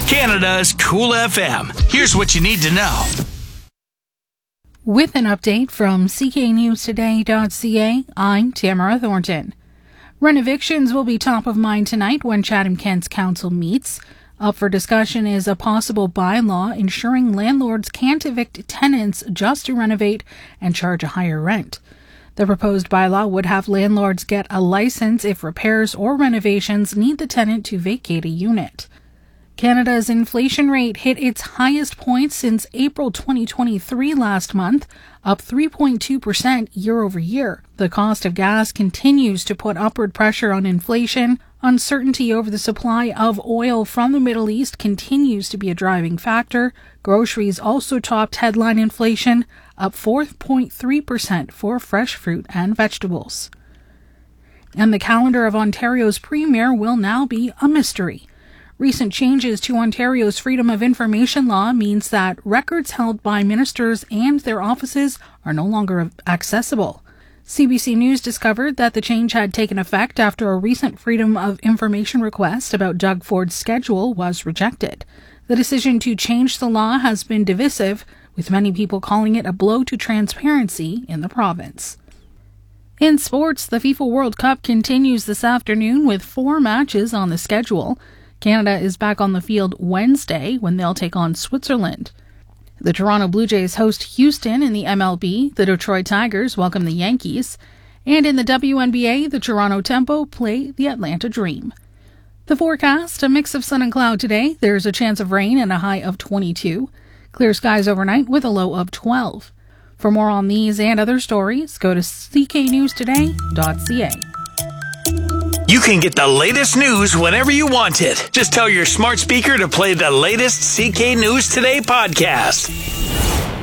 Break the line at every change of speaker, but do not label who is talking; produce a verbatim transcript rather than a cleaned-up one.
Canada's Cool F M. Here's what you need to know.
With an update from C K news today dot C A, I'm Tamara Thornton. Rent evictions will be top of mind tonight when Chatham-Kent's council meets. Up for discussion is a possible bylaw ensuring landlords can't evict tenants just to renovate and charge a higher rent. The proposed bylaw would have landlords get a license if repairs or renovations need the tenant to vacate a unit. Canada's inflation rate hit its highest point since April twenty twenty-three last month, up three point two percent year over year. The cost of gas continues to put upward pressure on inflation. Uncertainty over the supply of oil from the Middle East continues to be a driving factor. Groceries also topped headline inflation, up four point three percent for fresh fruit and vegetables. And the calendar of Ontario's premier will now be a mystery. Recent changes to Ontario's Freedom of Information law means that records held by ministers and their offices are no longer accessible. C B C News discovered that the change had taken effect after a recent Freedom of Information request about Doug Ford's schedule was rejected. The decision to change the law has been divisive, with many people calling it a blow to transparency in the province. In sports, the FIFA World Cup continues this afternoon with four matches on the schedule. Canada is back on the field Wednesday when they'll take on Switzerland. The Toronto Blue Jays host Houston in the M L B. The Detroit Tigers welcome the Yankees. And in the W N B A, the Toronto Tempo play the Atlanta Dream. The forecast, a mix of sun and cloud today. There's a chance of rain and a high of twenty-two. Clear skies overnight with a low of twelve. For more on these and other stories, go to C K news today dot C A.
You can get the latest news whenever you want it. Just tell your smart speaker to play the latest C K News Today podcast.